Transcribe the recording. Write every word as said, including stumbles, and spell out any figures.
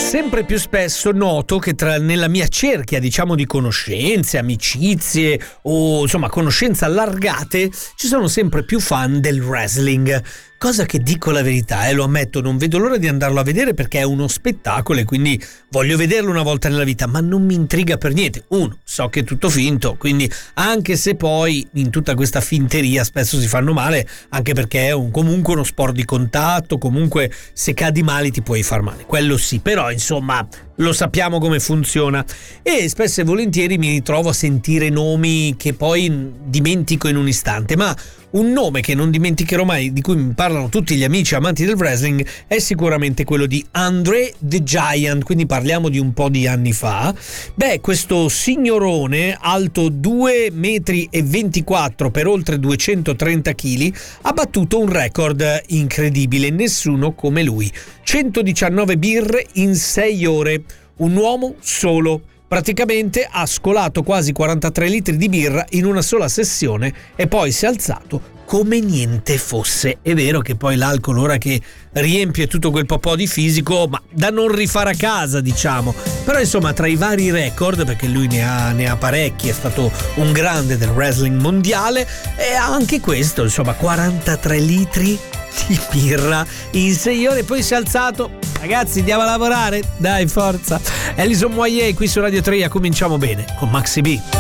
Sempre più spesso noto che tra, nella mia cerchia, diciamo, di conoscenze, amicizie o insomma conoscenze allargate ci sono sempre più fan del wrestling. Cosa che, dico la verità, eh, lo ammetto, non vedo l'ora di andarlo a vedere perché è uno spettacolo e quindi voglio vederlo una volta nella vita, ma non mi intriga per niente. Uno, so che è tutto finto, quindi anche se poi in tutta questa finteria spesso si fanno male, anche perché è un, comunque uno sport di contatto, comunque se cadi male ti puoi far male, quello sì, però insomma lo sappiamo come funziona e spesso e volentieri mi ritrovo a sentire nomi che poi dimentico in un istante, ma un nome che non dimenticherò mai, di cui mi parlano tutti gli amici amanti del wrestling, è sicuramente quello di Andre the Giant, quindi parliamo di un po' di anni fa. Beh, questo signorone, alto due metri e ventiquattro per oltre duecentotrenta chili, ha battuto un record incredibile, nessuno come lui. centodiciannove birre in sei ore, un uomo solo. Praticamente ha scolato quasi quarantatré litri di birra in una sola sessione e poi si è alzato come niente fosse. È vero che poi l'alcol, ora che riempie tutto quel po' di fisico, ma da non rifare a casa, diciamo. Però insomma, tra i vari record, perché lui ne ha, ne ha parecchi, è stato un grande del wrestling mondiale, e anche questo, insomma, quarantatré litri di birra in sei ore, poi si è alzato. Ragazzi, andiamo a lavorare, dai, forza. Alison Moyet qui su Radio tre, cominciamo bene con Maxi B.